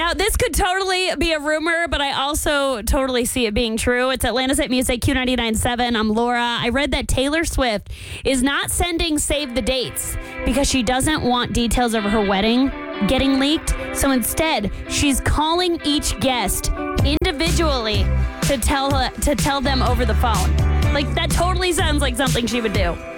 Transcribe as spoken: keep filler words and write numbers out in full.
Now, this could totally be a rumor, but I also totally see it being true. It's Atlanta's Hit Music, Q ninety-nine point seven. I'm Laura. I read that Taylor Swift is not sending save the dates because she doesn't want details of her wedding getting leaked. So instead, she's calling each guest individually to tell to tell them over the phone. Like, that totally sounds like something she would do.